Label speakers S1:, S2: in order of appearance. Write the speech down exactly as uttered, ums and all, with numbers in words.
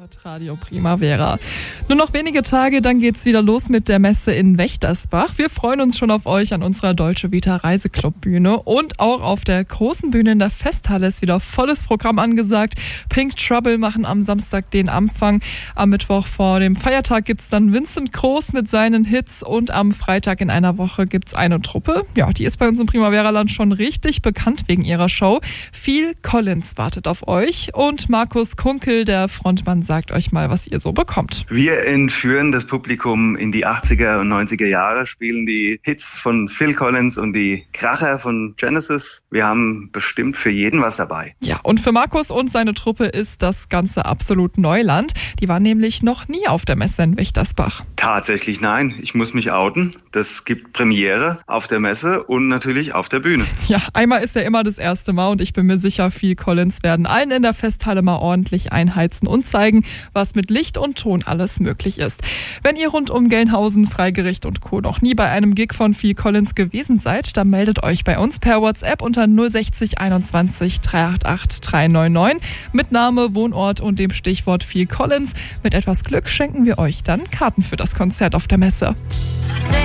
S1: hört Radio Primavera. Nur noch wenige Tage, dann geht's wieder los mit der Messe in Wächtersbach. Wir freuen uns schon auf euch an unserer Deutsche Vita Reiseclub-Bühne und auch auf der großen Bühne in der Festhalle ist wieder volles Programm angesagt. Pink Trouble machen am Samstag den Anfang. Am Mittwoch vor dem Feiertag gibt's dann Vincent Groß mit seinen Hits und am Freitag in einer Woche gibt's eine Truppe. Ja, die ist bei uns im Primavera-Land schon richtig bekannt wegen ihrer Show. Phil Collins wartet auf euch und Markus Kunkel, der Frontmann, sagt euch mal, was ihr so bekommt.
S2: Wir entführen das Publikum in die achtziger und neunziger Jahre, spielen die Hits von Phil Collins und die Kracher von Genesis. Wir haben bestimmt für jeden was dabei.
S1: Ja, und für Markus und seine Truppe ist das Ganze absolut Neuland. Die waren nämlich noch nie auf der Messe in Wächtersbach.
S2: Tatsächlich nein, ich muss mich outen. Das gibt Premiere auf der Messe und natürlich auf der Bühne.
S1: Ja, einmal ist ja immer das erste Mal und ich bin mir sicher, Phil Collins werden allen in der Festhalle mal ordentlich einheizen und zeigen, was mit Licht und Ton alles möglich ist. Wenn ihr rund um Gelnhausen, Freigericht und Co. noch nie bei einem Gig von Phil Collins gewesen seid, dann meldet euch bei uns per WhatsApp unter null sechzig einundzwanzig dreihundertachtzig dreihundertneunundneunzig mit Name, Wohnort und dem Stichwort Phil Collins. Mit etwas Glück schenken wir euch dann Karten für das Konzert auf der Messe.